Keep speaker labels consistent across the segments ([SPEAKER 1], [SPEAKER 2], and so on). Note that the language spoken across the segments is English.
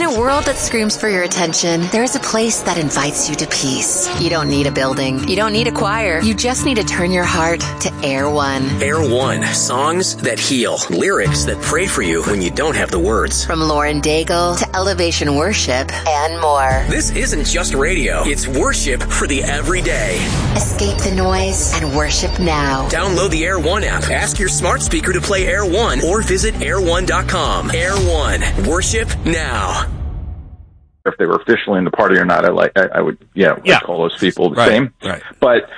[SPEAKER 1] a world that screams for your attention, there is a place that invites you to peace. You don't need a building. You don't need a choir. You just need to turn your heart to Air One.
[SPEAKER 2] Air One. Songs that heal. Lyrics that pray for you when you don't have the words.
[SPEAKER 1] From Lauren Daigle to Elevation Worship and more.
[SPEAKER 2] This isn't just radio. It's worship for the everyday.
[SPEAKER 1] Escape the noise and worship now.
[SPEAKER 2] Download the Air One app. Ask your smart speaker to play Air One or visit air1.com. Air One. Worship now.
[SPEAKER 3] If they were officially in the party or not, I would call those people the same.
[SPEAKER 4] Right.
[SPEAKER 3] But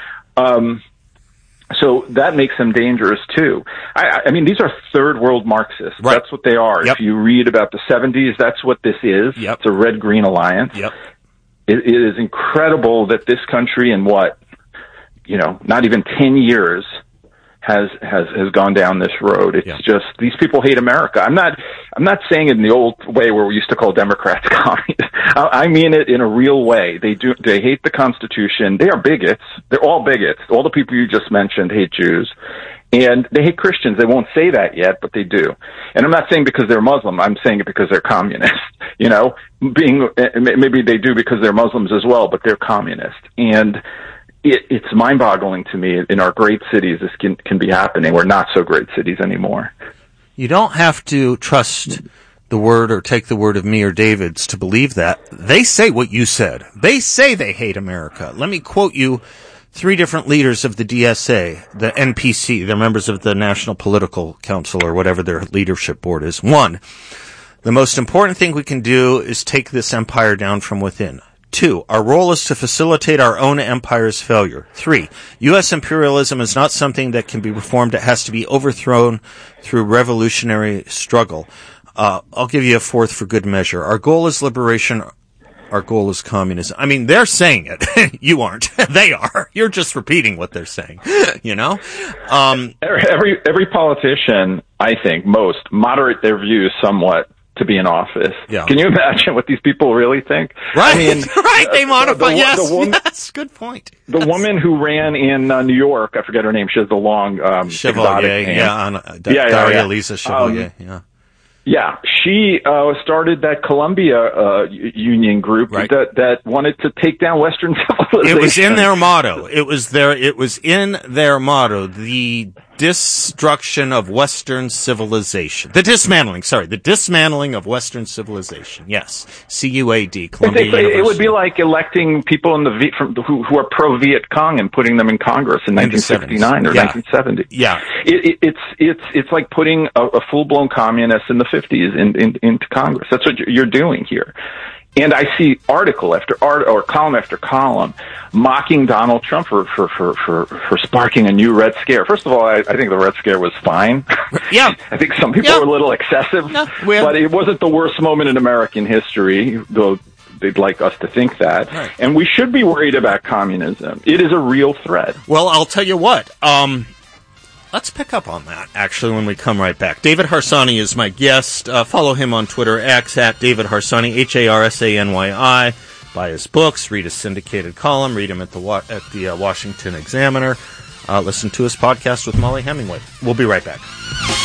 [SPEAKER 3] so that makes them dangerous too. I mean, these are third world Marxists.
[SPEAKER 4] Right.
[SPEAKER 3] That's what they are.
[SPEAKER 4] Yep.
[SPEAKER 3] If you read about the 70s, that's what this is.
[SPEAKER 4] Yep.
[SPEAKER 3] It's a red-green alliance.
[SPEAKER 4] Yep.
[SPEAKER 3] It is incredible that this country in not even 10 years has gone down this road. It's just, these people hate America. I'm not saying it in the old way where we used to call Democrats communists. I mean it in a real way. They hate the Constitution. They are bigots. They're all bigots. All the people you just mentioned hate Jews. And they hate Christians. They won't say that yet, but they do. And I'm not saying because they're Muslim. I'm saying it because they're communists. Maybe they do because they're Muslims as well, but they're communists. And it's mind-boggling to me in our great cities this can be happening. We're not so great cities anymore.
[SPEAKER 4] You don't have to trust the word or take the word of me or David's to believe that. They say what you said. They say they hate America. Let me quote you 3 different leaders of the DSA, the NPC, they're members of the National Political Council or whatever their leadership board is. 1, the most important thing we can do is take this empire down from within. 2, our role is to facilitate our own empire's failure. 3, U.S. imperialism is not something that can be reformed. It has to be overthrown through revolutionary struggle. I'll give you a 4th for good measure. Our goal is liberation. Our goal is communism. I mean, they're saying it. You aren't. They are. You're just repeating what they're saying.
[SPEAKER 3] Every politician, I think, most moderate their views somewhat to be in office.
[SPEAKER 4] Yeah.
[SPEAKER 3] Can you imagine what these people really think?
[SPEAKER 4] Right.
[SPEAKER 3] I mean,
[SPEAKER 4] right. They modify. Yes. Good point.
[SPEAKER 3] The woman who ran in New York, I forget her name. She has the long
[SPEAKER 4] Chevalier. Daria Lisa Chevalier.
[SPEAKER 3] Yeah, she started that Columbia Union group that wanted to take down Western civilization.
[SPEAKER 4] It was in their motto. It was in their motto. The destruction of Western civilization. The dismantling of Western civilization. Yes. CUAD, Columbia University.
[SPEAKER 3] It would be like electing people in who are pro-Viet Cong and putting them in Congress in 1969 or 1970.
[SPEAKER 4] Yeah.
[SPEAKER 3] It's like putting a full-blown communist in the 50s into Congress. That's what you're doing here. And I see article after article or column after column mocking Donald Trump for sparking a new Red Scare. First of all, I think the Red Scare was fine.
[SPEAKER 4] Yeah.
[SPEAKER 3] I think some people were a little excessive, but it wasn't the worst moment in American history, though they'd like us to think that.
[SPEAKER 4] Right.
[SPEAKER 3] And we should be worried about communism. It is a real threat.
[SPEAKER 4] Well, I'll tell you what. Let's pick up on that, actually, when we come right back. David Harsanyi is my guest. Follow him on Twitter, X, at David Harsanyi, Harsanii. Buy his books, read his syndicated column, read him at the Washington Examiner. Listen to his podcast with Molly Hemingway. We'll be right back.